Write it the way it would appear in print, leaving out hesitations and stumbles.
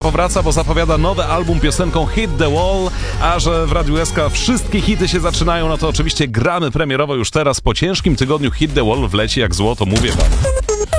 powraca, bo zapowiada nowy album piosenką Hit the Wall, a że w Radiu SK wszystkie hity się zaczynają, no to oczywiście gramy premierowo już teraz. Po ciężkim tygodniu Hit the Wall wleci jak złoto, mówię wam.